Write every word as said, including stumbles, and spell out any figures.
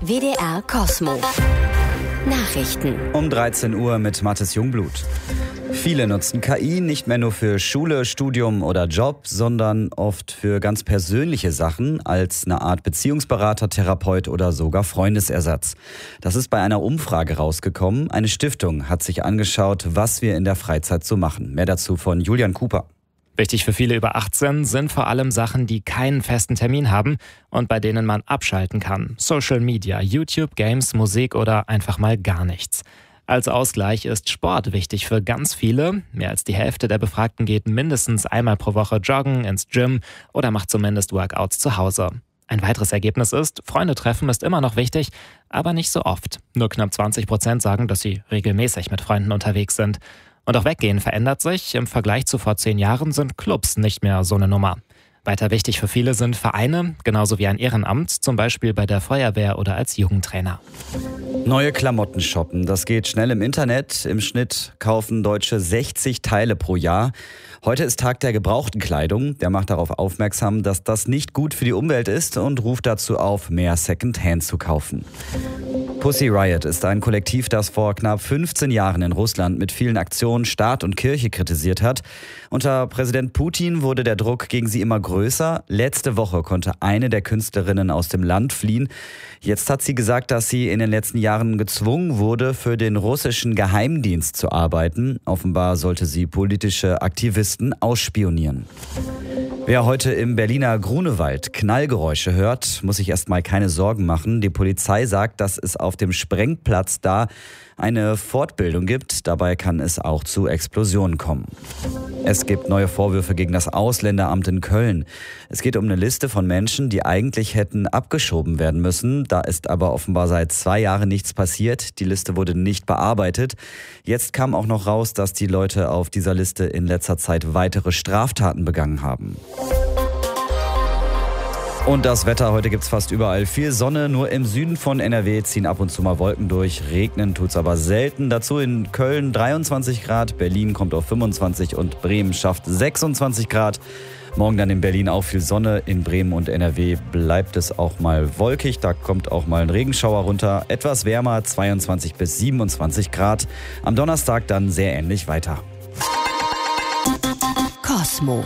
W D R Kosmo. Nachrichten. Um dreizehn Uhr mit Mathis Jungblut. Viele nutzen K I nicht mehr nur für Schule, Studium oder Job, sondern oft für ganz persönliche Sachen als eine Art Beziehungsberater, Therapeut oder sogar Freundesersatz. Das ist bei einer Umfrage rausgekommen. Eine Stiftung hat sich angeschaut, was wir in der Freizeit so machen. Mehr dazu von Julian Cooper. Wichtig für viele über achtzehn sind vor allem Sachen, die keinen festen Termin haben und bei denen man abschalten kann. Social Media, YouTube, Games, Musik oder einfach mal gar nichts. Als Ausgleich ist Sport wichtig für ganz viele. Mehr als die Hälfte der Befragten geht mindestens einmal pro Woche joggen, ins Gym oder macht zumindest Workouts zu Hause. Ein weiteres Ergebnis ist, Freunde treffen ist immer noch wichtig, aber nicht so oft. Nur knapp zwanzig Prozent sagen, dass sie regelmäßig mit Freunden unterwegs sind. Und auch Weggehen verändert sich. Im Vergleich zu vor zehn Jahren sind Clubs nicht mehr so eine Nummer. Weiter wichtig für viele sind Vereine, genauso wie ein Ehrenamt, zum Beispiel bei der Feuerwehr oder als Jugendtrainer. Neue Klamotten shoppen, das geht schnell im Internet. Im Schnitt kaufen Deutsche sechzig Teile pro Jahr. Heute ist Tag der gebrauchten Kleidung. Der macht darauf aufmerksam, dass das nicht gut für die Umwelt ist und ruft dazu auf, mehr Secondhand zu kaufen. Pussy Riot ist ein Kollektiv, das vor knapp fünfzehn Jahren in Russland mit vielen Aktionen Staat und Kirche kritisiert hat. Unter Präsident Putin wurde der Druck gegen sie immer größer. Letzte Woche konnte eine der Künstlerinnen aus dem Land fliehen. Jetzt hat sie gesagt, dass sie in den letzten Jahren gezwungen wurde, für den russischen Geheimdienst zu arbeiten. Offenbar sollte sie politische Aktivisten ausspionieren. Wer heute im Berliner Grunewald Knallgeräusche hört, muss sich erstmal keine Sorgen machen. Die Polizei sagt, dass es auf dem Sprengplatz da eine Fortbildung gibt. Dabei kann es auch zu Explosionen kommen. Es gibt neue Vorwürfe gegen das Ausländeramt in Köln. Es geht um eine Liste von Menschen, die eigentlich hätten abgeschoben werden müssen. Da ist aber offenbar seit zwei Jahren nichts passiert. Die Liste wurde nicht bearbeitet. Jetzt kam auch noch raus, dass die Leute auf dieser Liste in letzter Zeit weitere Straftaten begangen haben. Und das Wetter, heute gibt's fast überall viel Sonne, nur im Süden von N R W ziehen ab und zu mal Wolken durch, regnen tut's aber selten. Dazu in Köln dreiundzwanzig Grad, Berlin kommt auf fünfundzwanzig und Bremen schafft sechsundzwanzig Grad. Morgen dann in Berlin auch viel Sonne, in Bremen und N R W bleibt es auch mal wolkig, da kommt auch mal ein Regenschauer runter. Etwas wärmer, zweiundzwanzig bis siebenundzwanzig Grad. Am Donnerstag dann sehr ähnlich weiter. Kosmo.